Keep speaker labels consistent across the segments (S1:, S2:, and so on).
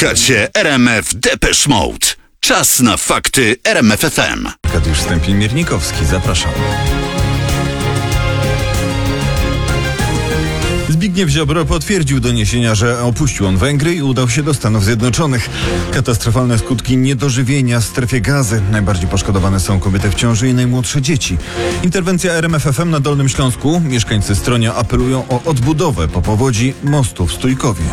S1: Słuchacie RMF Depeche Mode. Czas na fakty RMF FM.
S2: Arkadiusz Stępień-Miernikowski, zapraszam. Zbigniew Ziobro potwierdził doniesienia, że opuścił on Węgry i udał się do Stanów Zjednoczonych. Katastrofalne skutki niedożywienia w strefie Gazy. Najbardziej poszkodowane są kobiety w ciąży i najmłodsze dzieci. Interwencja RMF FM na Dolnym Śląsku. Mieszkańcy Stronia apelują o odbudowę po powodzi mostu w Stójkowie.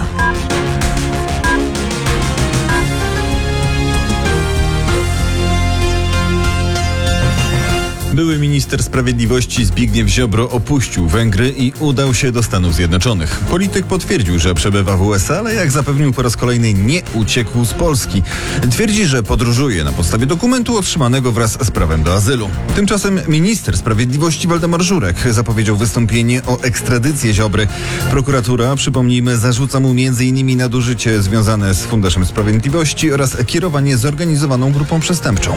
S2: Były minister sprawiedliwości Zbigniew Ziobro opuścił Węgry i udał się do Stanów Zjednoczonych. Polityk potwierdził, że przebywa w USA, ale jak zapewnił po raz kolejny, nie uciekł z Polski. Twierdzi, że podróżuje na podstawie dokumentu otrzymanego wraz z prawem do azylu. Tymczasem minister sprawiedliwości Waldemar Żurek zapowiedział wystąpienie o ekstradycję Ziobry. Prokuratura, przypomnijmy, zarzuca mu m.in. nadużycie związane z Funduszem Sprawiedliwości oraz kierowanie zorganizowaną grupą przestępczą.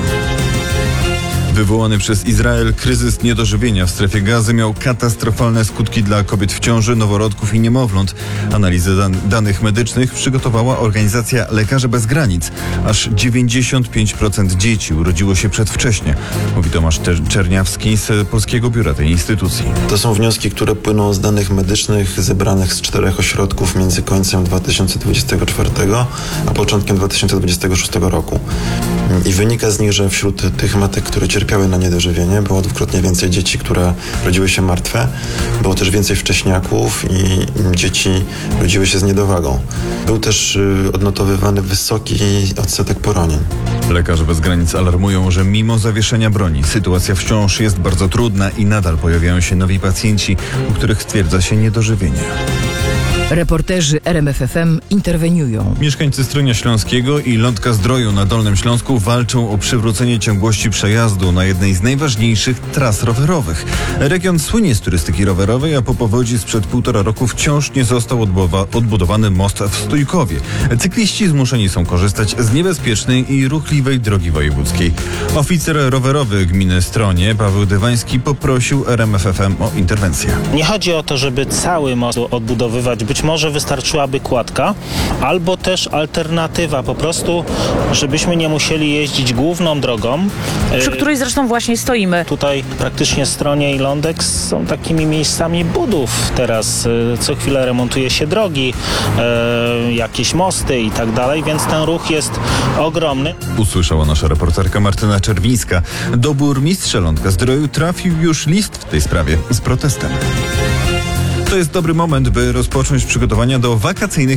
S2: Wywołany przez Izrael kryzys niedożywienia w strefie Gazy miał katastrofalne skutki dla kobiet w ciąży, noworodków i niemowląt. Analizę danych medycznych przygotowała organizacja Lekarze Bez Granic. Aż 95% dzieci urodziło się przedwcześnie, mówi Tomasz Czerniawski z Polskiego Biura tej instytucji.
S3: To są wnioski, które płyną z danych medycznych zebranych z 4 ośrodków między końcem 2024 a początkiem 2026 roku. I wynika z nich, że wśród tych matek, które cierpiały na niedożywienie, było dwukrotnie więcej dzieci, które rodziły się martwe. Było też więcej wcześniaków i dzieci rodziły się z niedowagą. Był też odnotowywany wysoki odsetek poronień.
S2: Lekarze Bez Granic alarmują, że mimo zawieszenia broni sytuacja wciąż jest bardzo trudna i nadal pojawiają się nowi pacjenci, u których stwierdza się niedożywienie.
S4: Reporterzy RMF FM interweniują.
S2: Mieszkańcy Stronia Śląskiego i Lądka-Zdroju na Dolnym Śląsku walczą o przywrócenie ciągłości przejazdu na jednej z najważniejszych tras rowerowych. Region słynie z turystyki rowerowej, a po powodzi sprzed 1,5 roku wciąż nie został odbudowany most w Stójkowie. Cykliści zmuszeni są korzystać z niebezpiecznej i ruchliwej drogi wojewódzkiej. Oficer rowerowy gminy Stronie, Paweł Dywański, poprosił RMF FM o interwencję.
S5: Nie chodzi o to, żeby cały most odbudowywać. Być może wystarczyłaby kładka, albo też alternatywa, po prostu, żebyśmy nie musieli jeździć główną drogą.
S6: Przy której zresztą właśnie stoimy.
S5: Tutaj praktycznie Stronie i Lądek są takimi miejscami budów. Teraz co chwilę remontuje się drogi, jakieś mosty i tak dalej, więc ten ruch jest ogromny.
S2: Usłyszała nasza reporterka Martyna Czerwińska. Do burmistrza Lądka-Zdroju trafił już list w tej sprawie z protestem. To jest dobry moment, by rozpocząć przygotowania do wakacyjnych